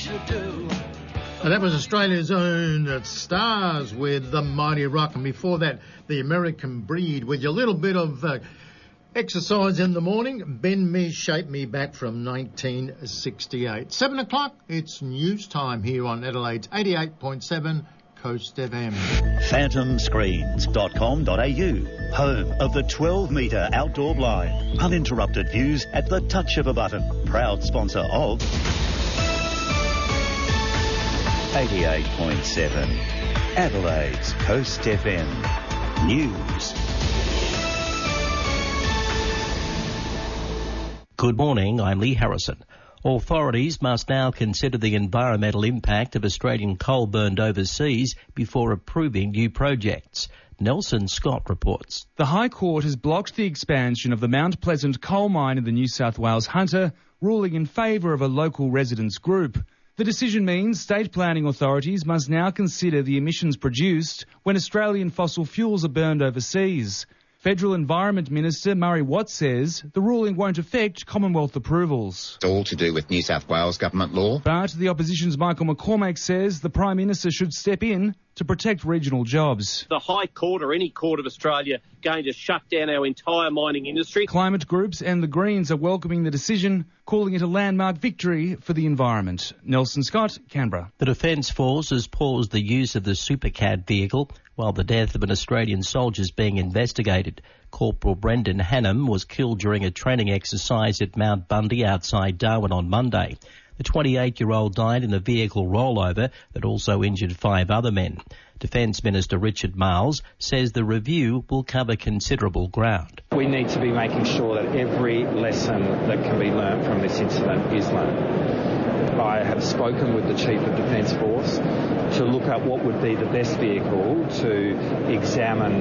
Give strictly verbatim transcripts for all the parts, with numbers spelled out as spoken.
you do. And that was Australia's own uh, Stars with The Mighty Rock. And before that, The American Breed with your little bit of uh, exercise in the morning. Bend Me, Shape Me back from nineteen sixty-eight. Seven o'clock, it's news time here on Adelaide's eighty-eight point seven Coast F M. phantom screens dot com dot a u, home of the twelve metre outdoor blind. Uninterrupted views at the touch of a button. Proud sponsor of eighty-eight point seven Adelaide's Coast F M News. Good morning, I'm Lee Harrison. Authorities must now consider the environmental impact of Australian coal burned overseas before approving new projects. Nelson Scott reports. The High Court has blocked the expansion of the Mount Pleasant coal mine in the New South Wales Hunter, ruling in favour of a local residents group. The decision means state planning authorities must now consider the emissions produced when Australian fossil fuels are burned overseas. Federal Environment Minister Murray Watt says the ruling won't affect Commonwealth approvals. It's all to do with New South Wales government law. But the opposition's Michael McCormack says the Prime Minister should step in to protect regional jobs. The High Court or any court of Australia going to shut down our entire mining industry. Climate groups and the Greens are welcoming the decision, calling it a landmark victory for the environment. Nelson Scott, Canberra. The Defence Force has paused the use of the Supercat vehicle while the death of an Australian soldier is being investigated. Corporal Brendan Hannam was killed during a training exercise at Mount Bundy outside Darwin on Monday. The twenty-eight-year-old died in a vehicle rollover that also injured five other men. Defence Minister Richard Marles says the review will cover considerable ground. We need to be making sure that every lesson that can be learnt from this incident is learnt. I have spoken with the Chief of Defence Force to look at what would be the best vehicle to examine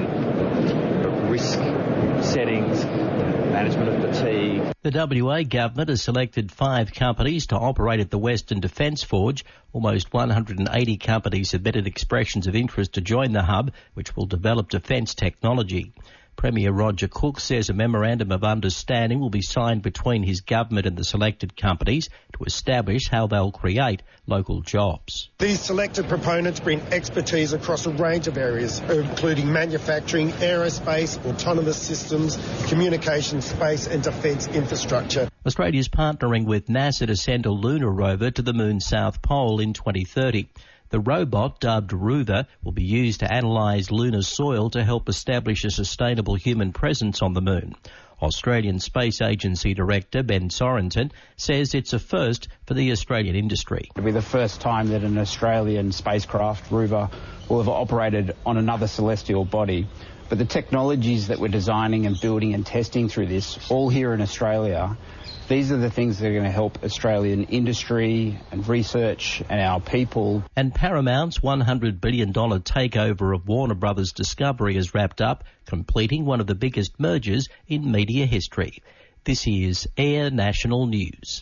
risk settings, management of fatigue. The W A government has selected five companies to operate at the Western Defence Forge. Almost one hundred eighty companies submitted expressions of interest to join the hub, which will develop defence technology. Premier Roger Cook says a memorandum of understanding will be signed between his government and the selected companies to establish how they'll create local jobs. These selected proponents bring expertise across a range of areas, including manufacturing, aerospace, autonomous systems, communications, space and defence infrastructure. Australia's partnering with NASA to send a lunar rover to the moon's south pole in twenty thirty. The robot, dubbed Rover, will be used to analyse lunar soil to help establish a sustainable human presence on the moon. Australian Space Agency Director Ben Sorensen says it's a first for the Australian industry. It'll be the first time that an Australian spacecraft, Rover, will have operated on another celestial body. But the technologies that we're designing and building and testing through this, all here in Australia, these are the things that are going to help Australian industry and research and our people. And Paramount's one hundred billion dollars takeover of Warner Brothers Discovery has wrapped up, completing one of the biggest mergers in media history. This is Air National News.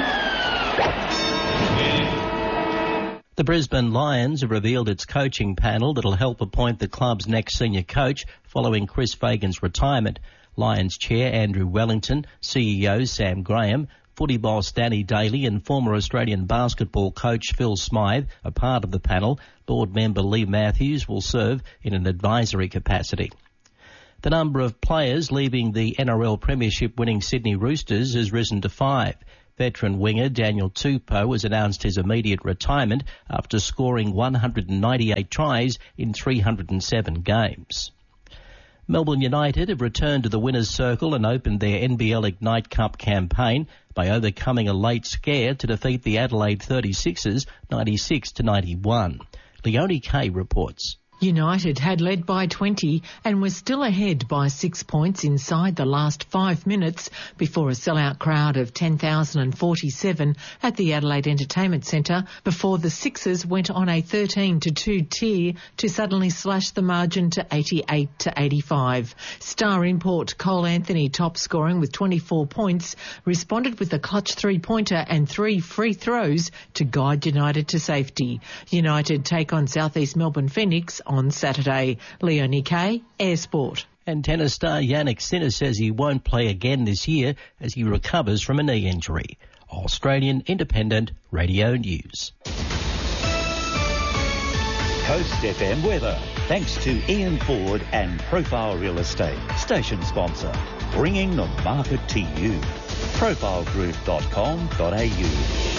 The Brisbane Lions have revealed its coaching panel that'll help appoint the club's next senior coach following Chris Fagan's retirement. Lions chair Andrew Wellington, C E O Sam Graham, footy boss Danny Daly and former Australian basketball coach Phil Smythe are part of the panel. Board member Lee Matthews will serve in an advisory capacity. The number of players leaving the N R L Premiership winning Sydney Roosters has risen to five. Veteran winger Daniel Tupou has announced his immediate retirement after scoring one hundred ninety-eight tries in three hundred seven games. Melbourne United have returned to the winner's circle and opened their N B L Ignite Cup campaign by overcoming a late scare to defeat the Adelaide thirty-sixers ninety-six to ninety-one. Leonie Kay reports. United had led by twenty and was still ahead by six points inside the last five minutes before a sellout crowd of ten thousand forty-seven at the Adelaide Entertainment Centre before the Sixers went on a thirteen to two tear to suddenly slash the margin to eighty-eight to eighty-five. Star import Cole Anthony, top scoring with twenty-four points, responded with a clutch three-pointer and three free throws to guide United to safety. United take on South East Melbourne Phoenix on Saturday. Leonie Kay, Air Sport. And tennis star Jannik Sinner says he won't play again this year as he recovers from a knee injury. Australian Independent Radio News. Coast F M weather, thanks to Ian Ford and Profile Real Estate, station sponsor, bringing the market to you. profile group dot com dot a u.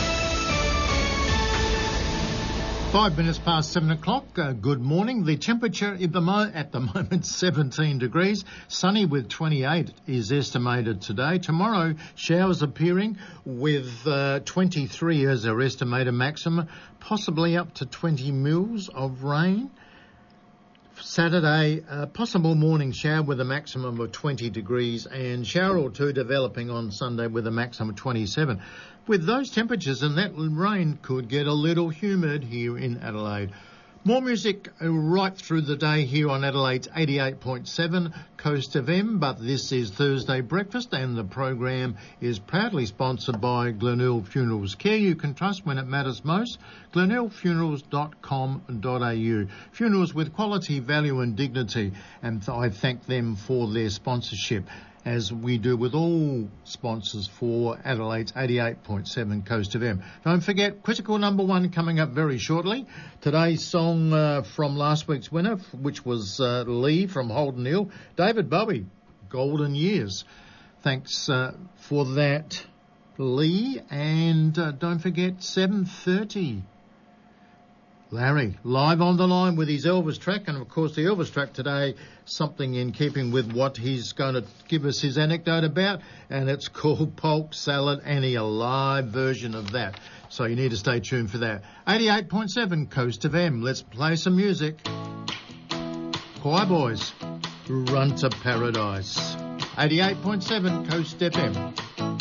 Five minutes past seven o'clock. Uh, good morning. The temperature at the, mo- at the moment seventeen degrees. Sunny with twenty-eight is estimated today. Tomorrow showers appearing with uh, twenty-three as our estimated maximum, possibly up to twenty mils of rain. Saturday, a possible morning shower with a maximum of twenty degrees and shower or two developing on Sunday with a maximum of twenty-seven. With those temperatures and that rain could get a little humid here in Adelaide. More music right through the day here on Adelaide's eighty-eight point seven Coast F M, but this is Thursday Breakfast and the program is proudly sponsored by Glenelg Funerals. Care you can trust when it matters most. glenelg funerals dot com dot a u. Funerals with quality, value and dignity, and I thank them for their sponsorship, as we do with all sponsors for Adelaide's eighty-eight point seven Coast F M. Don't forget, critical number one coming up very shortly. Today's song uh, from last week's winner, which was uh, Lee from Holden Hill, David Bowie, Golden Years. Thanks uh, for that, Lee. And uh, don't forget, seven thirty. Larry, live on the line with his Elvis track, and of course the Elvis track today, something in keeping with what he's going to give us his anecdote about, and it's called Polk Salad, and a live version of that. So you need to stay tuned for that. eighty-eight point seven Coast F M, let's play some music. Choir Boys, Run to Paradise. eighty-eight point seven Coast F M.